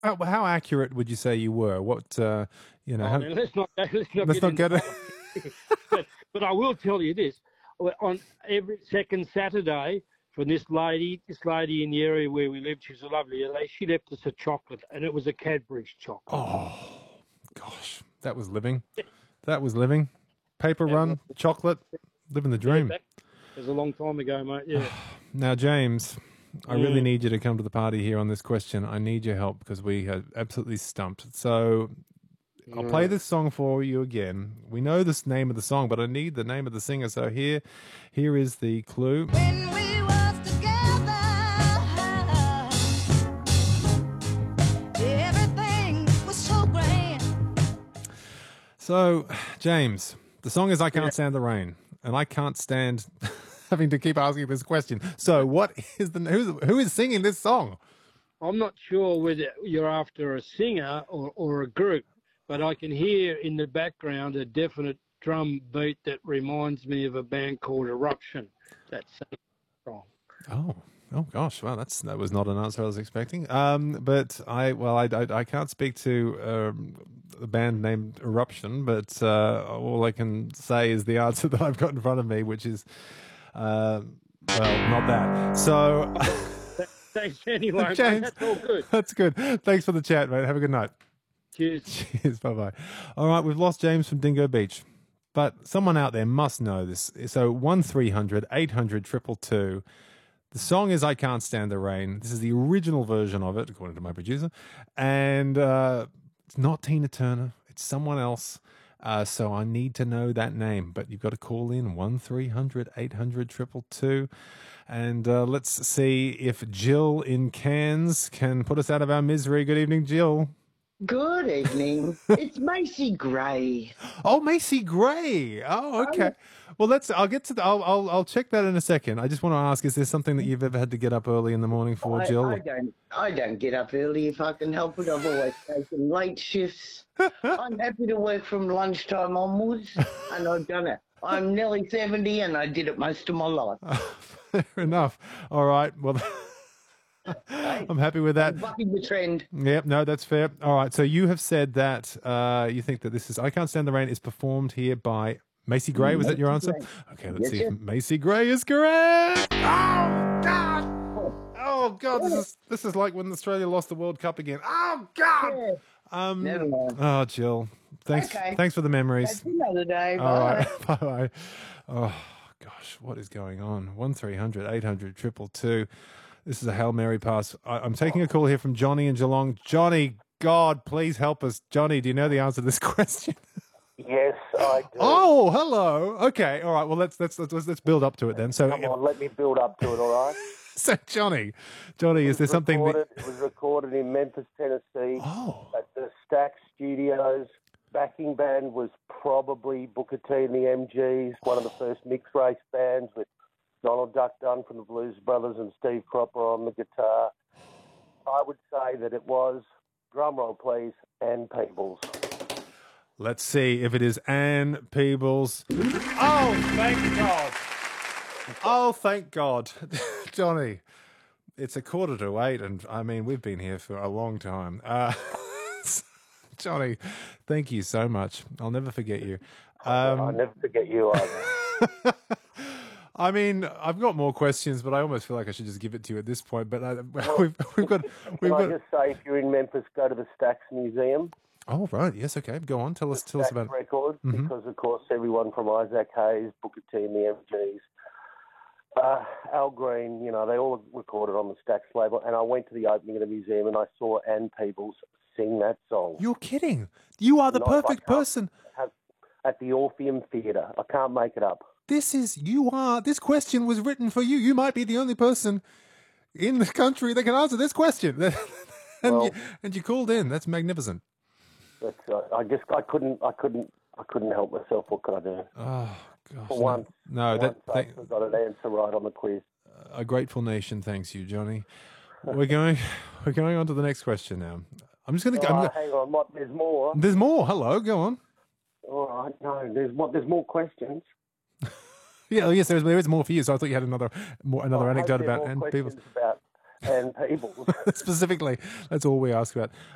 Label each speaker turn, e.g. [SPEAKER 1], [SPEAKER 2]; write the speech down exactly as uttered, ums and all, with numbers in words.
[SPEAKER 1] How, how accurate would you say you were? What uh, you know?
[SPEAKER 2] Oh,
[SPEAKER 1] How,
[SPEAKER 2] now let's not let's not
[SPEAKER 1] let's
[SPEAKER 2] get
[SPEAKER 1] not
[SPEAKER 2] into
[SPEAKER 1] get it.
[SPEAKER 2] politics. but but I will tell you this: on every second Saturday, from this lady, this lady in the area where we lived, she's a lovely lady. She left us a chocolate, and it was a Cadbury's chocolate.
[SPEAKER 1] Oh gosh, that was living. That was living. Paper
[SPEAKER 2] That was,
[SPEAKER 1] run, chocolate, living the
[SPEAKER 2] yeah,
[SPEAKER 1] dream.
[SPEAKER 2] that was a long time ago, mate. Yeah.
[SPEAKER 1] Now, James, I really
[SPEAKER 2] Mm.
[SPEAKER 1] need you to come to the party here on this question. I need your help because we had absolutely stumped. So I'll play
[SPEAKER 2] Mm.
[SPEAKER 1] this song for you again. We know this name of the song, but I need the name of the singer. So here, here is the clue.
[SPEAKER 3] When we was together, everything was so grand.
[SPEAKER 1] So, James, the song is "I Can't
[SPEAKER 2] Yeah.
[SPEAKER 1] Stand the Rain," and I can't stand having to keep asking this question. So, what is the who's, who is singing this song?
[SPEAKER 2] I'm not sure whether you're after a singer or, or a group, but I can hear in the background a definite drum beat that reminds me of a band called Eruption. That same song.
[SPEAKER 1] Oh, oh gosh! Well, that's that was not an answer I was expecting. Um, but I well, I, I, I can't speak to um, a band named Eruption, but uh, all I can say is the answer that I've got in front of me, which is uh, well, not that. So,
[SPEAKER 2] Thanks anyway, mate.
[SPEAKER 1] James,
[SPEAKER 2] That's all good.
[SPEAKER 1] that's good. Thanks for the chat, mate. Have a good night.
[SPEAKER 2] Cheers.
[SPEAKER 1] Cheers. Bye bye. All right, we've lost James from Dingo Beach, but someone out there must know this. So one three hundred eight hundred triple two. The song is "I Can't Stand the Rain." This is the original version of it, according to my producer, and uh, it's not Tina Turner. It's someone else. Uh, so I need to know that name. But you've got to call in one three hundred eight hundred triple two, and uh, let's see if Jill in Cairns can put us out of our misery. Good evening, Jill.
[SPEAKER 4] Good evening. It's Macy Gray.
[SPEAKER 1] Oh, Macy Gray. Oh, okay. Well, let's. I'll get to the. I'll. I'll. I'll check that in a second. I just want to ask: is there something that you've ever had to get up early in the morning for,
[SPEAKER 4] I,
[SPEAKER 1] Jill?
[SPEAKER 4] I don't. I don't get up early if I can help it. I've always taken late shifts. I'm happy to work from lunchtime onwards, and I've done it. I'm nearly seventy, and I did it most of my life.
[SPEAKER 1] Fair enough. All right. Well, I'm happy with that.
[SPEAKER 4] Bucking the trend.
[SPEAKER 1] Yep. No, that's fair. All right. So you have said that uh, you think that this is "I Can't Stand the Rain" is performed here by Macy Gray. Was that your answer?
[SPEAKER 4] Macy Gray.
[SPEAKER 1] Okay. Let's
[SPEAKER 4] Yes,
[SPEAKER 1] see
[SPEAKER 4] sir.
[SPEAKER 1] if Macy Gray is correct. Oh God. Oh God. This is this is like when Australia lost the World Cup again. Oh God.
[SPEAKER 4] Yeah.
[SPEAKER 1] Um.
[SPEAKER 4] Never mind.
[SPEAKER 1] Oh, Jill. Thanks.
[SPEAKER 4] Okay.
[SPEAKER 1] Thanks for the memories.
[SPEAKER 4] That's another day.
[SPEAKER 1] All
[SPEAKER 4] Bye.
[SPEAKER 1] right. Bye bye. Oh gosh, what is going on? One three hundred eight hundred triple two. This is a Hail Mary pass. I, I'm taking a call here from Johnny in Geelong. Johnny, God, please help us. Johnny, do you know the answer to this question?
[SPEAKER 5] Yes, I do.
[SPEAKER 1] Oh, hello. Okay, all right. Well, let's let's let's let's build up to it then. So,
[SPEAKER 5] Come on, let me build up to it, all right?
[SPEAKER 1] so Johnny, Johnny, is there something
[SPEAKER 5] Recorded,
[SPEAKER 1] that?
[SPEAKER 5] It was recorded in Memphis, Tennessee,
[SPEAKER 1] Oh,
[SPEAKER 5] at the Stax Studios. Backing band was probably Booker T and the M Gs, one of the first mixed race bands with Donald Duck Dunn from the Blues Brothers and Steve Cropper on the guitar. I would say that it was, drum roll please, Ann Peebles.
[SPEAKER 1] let's see if it is Ann Peebles. Oh, thank God. Oh, thank God. Johnny, it's a quarter to eight, and I mean, we've been here for a long time. Uh, Johnny, thank you so much. I'll never forget you. Um,
[SPEAKER 5] I'll never forget you either.
[SPEAKER 1] I mean, I've got more questions, but I almost feel like I should just give it to you at this point. But uh, we've we've got we've
[SPEAKER 5] Can I
[SPEAKER 1] got.
[SPEAKER 5] just say, if you're in Memphis, go to the Stax Museum.
[SPEAKER 1] Oh right, yes, okay. Go on, tell us tell us
[SPEAKER 5] Stax
[SPEAKER 1] about it.
[SPEAKER 5] Records,
[SPEAKER 1] Mhm.
[SPEAKER 5] because of course everyone from Isaac Hayes, Booker T and the M Gs, uh, Al Green, you know, they all recorded on the Stax label. And I went to the opening of the museum and I saw Ann Peebles sing that song.
[SPEAKER 1] You're kidding. You are the
[SPEAKER 5] Not- I
[SPEAKER 1] perfect
[SPEAKER 5] can't-
[SPEAKER 1] person.
[SPEAKER 5] At, at the Orpheum Theatre. I can't make it up.
[SPEAKER 1] This is you are. This question was written for you. You might be the only person in the country that can answer this question. and
[SPEAKER 5] Well-
[SPEAKER 1] you, and you called in. That's magnificent.
[SPEAKER 5] But uh, I just I couldn't I couldn't I couldn't help myself. What could I do?
[SPEAKER 1] Oh gosh.
[SPEAKER 5] For
[SPEAKER 1] no.
[SPEAKER 5] once,
[SPEAKER 1] No,
[SPEAKER 5] for
[SPEAKER 1] that
[SPEAKER 5] once
[SPEAKER 1] thank,
[SPEAKER 5] I got an answer right on the quiz.
[SPEAKER 1] a grateful nation thanks you, Johnny. We're going. We're going on to the next question now. I'm just going to.
[SPEAKER 5] Oh,
[SPEAKER 1] go.
[SPEAKER 5] hang on, what, there's more.
[SPEAKER 1] There's more. Hello, go on.
[SPEAKER 5] All right, no, there's what there's more questions.
[SPEAKER 1] Yeah, oh, yes, there is, there is more for you. So I thought you had another more, another
[SPEAKER 5] I hope
[SPEAKER 1] anecdote
[SPEAKER 5] there are
[SPEAKER 1] about
[SPEAKER 5] more
[SPEAKER 1] and people
[SPEAKER 5] questions about and people.
[SPEAKER 1] specifically. That's all we ask about.